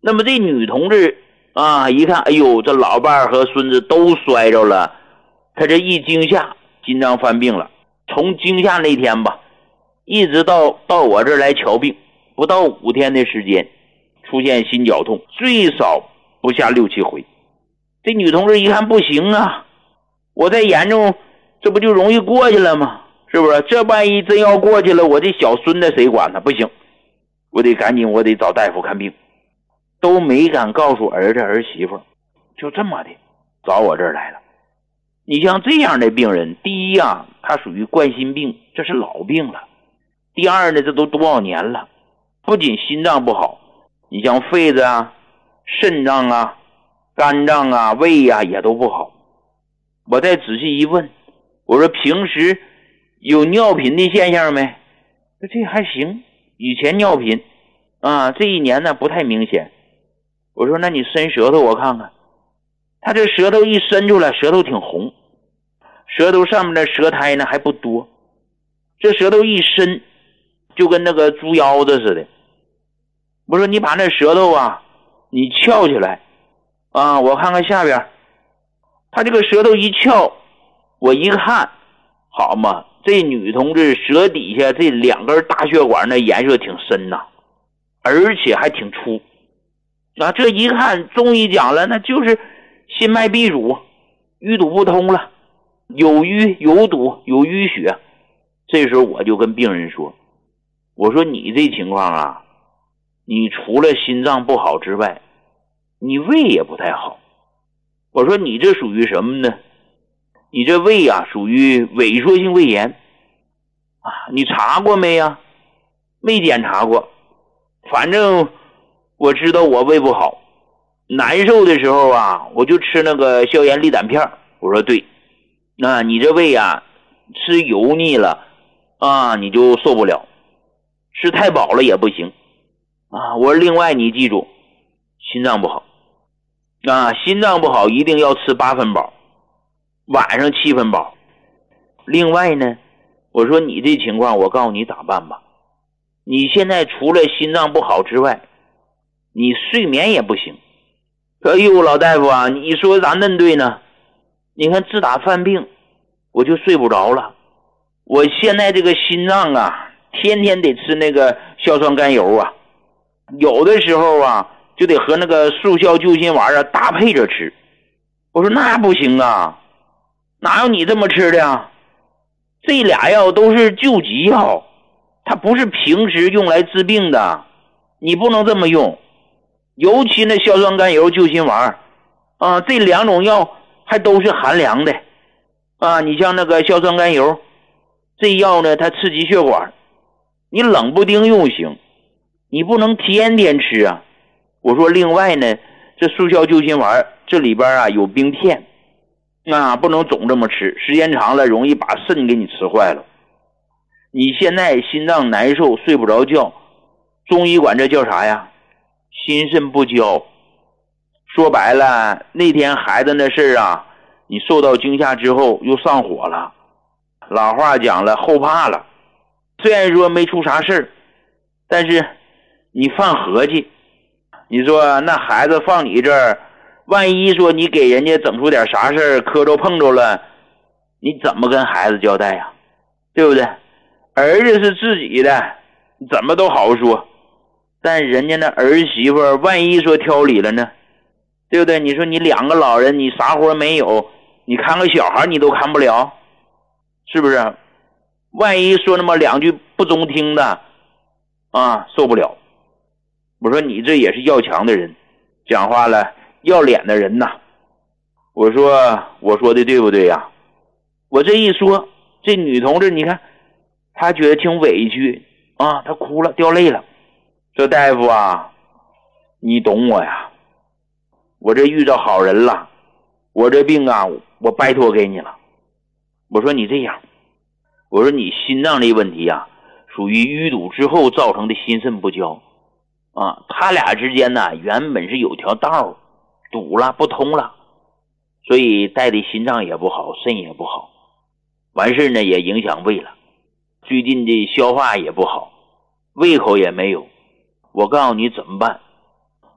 那么这女同志啊，一看，哎呦，这老伴儿和孙子都摔着了，他这一惊吓，心脏犯病了。从惊吓那天吧，一直到我这儿来瞧病，不到5天的时间，出现心绞痛，最少不下6、7回。这女同志一看不行啊，我再严重，这不就容易过去了吗？是不是？这万一真要过去了，我这小孙子谁管他？不行，我得赶紧，我得找大夫看病。都没敢告诉儿子儿媳妇，就这么的找我这儿来了。你像这样的病人，第一啊，他属于冠心病，这是老病了。第二呢，这都多少年了，不仅心脏不好，你像肺子啊、肾脏啊、肝脏啊、胃啊也都不好。我再仔细一问，我说平时有尿频的现象没？这还行，以前尿频啊，这一年呢不太明显。我说那你伸舌头我看看，他这舌头一伸出来，舌头挺红，舌头上面的舌苔呢还不多，这舌头一伸就跟那个猪腰子似的。我说你把那舌头啊你翘起来啊，我看看下边。他这个舌头一翘，我一看，好嘛，这女同志舌底下这2根大血管那颜色挺深呐，而且还挺粗啊，这一看中医讲了，那就是心脉闭阻，淤堵不通了，有淤有堵有淤血。这时候我就跟病人说，我说你这情况啊，你除了心脏不好之外，你胃也不太好。我说你这属于什么呢？你这胃啊属于萎缩性胃炎啊，你查过没呀？没检查过，反正我知道我胃不好，难受的时候啊，我就吃那个消炎利胆片。我说对，那你这胃啊，吃油腻了啊，你就受不了，吃太饱了也不行啊。我说另外你记住，心脏不好啊，心脏不好一定要吃8分饱，晚上7分饱。另外呢，我说你这情况，我告诉你咋办吧。你现在除了心脏不好之外，你睡眠也不行。哎呦，老大夫啊，你说咋恁对呢？你看自打犯病，我就睡不着了。我现在这个心脏啊，天天得吃那个硝酸甘油啊，有的时候啊，就得和那个速效救心丸啊搭配着吃。我说那不行啊，哪有你这么吃的啊？这俩药都是救急药，它不是平时用来治病的，你不能这么用。尤其那硝酸甘油救心丸啊，这2种药还都是寒凉的啊。你像那个硝酸甘油，这药呢它刺激血管，你冷不丁用行，你不能天天吃啊。我说另外呢，这速效救心丸这里边啊有冰片啊，不能总这么吃，时间长了容易把肾给你吃坏了。你现在心脏难受睡不着觉，中医管这叫啥呀？心肾不交。说白了，那天孩子那事啊，你受到惊吓之后又上火了，老话讲了，后怕了。虽然说没出啥事，但是你犯合计，你说那孩子放你这儿，万一说你给人家整出点啥事儿，磕着碰着了，你怎么跟孩子交代呀？对不对？儿子是自己的，怎么都好说，但人家那儿媳妇万一说挑理了呢？对不对？你说你2个老人，你啥活没有，你看个小孩你都看不了，是不是？万一说那么2句不中听的啊，受不了。我说你这也是要强的人，讲话了要脸的人呐。我说的对不对呀？我这一说，这女同志你看她觉得挺委屈啊，她哭了掉泪了。说大夫啊，你懂我呀，我这遇到好人了，我这病啊我拜托给你了。我说你这样，我说你心脏这问题啊，属于淤堵之后造成的心肾不交啊，他俩之间呢原本是有条道堵了不通了，所以带的心脏也不好，肾也不好，完事呢也影响胃了，最近的消化也不好，胃口也没有。我告诉你怎么办，